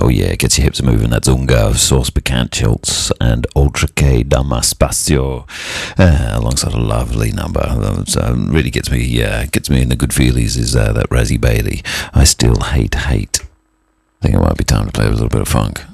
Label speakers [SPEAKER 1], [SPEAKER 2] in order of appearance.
[SPEAKER 1] Oh yeah, gets your hips moving. That's Unga, Source Picant Schultz, and Ultra K Dama Spazio, alongside a lovely number. Really gets me in the good feelies. Is that Razzie Bailey? I Still Hate. I think it might be time to play a little bit of funk.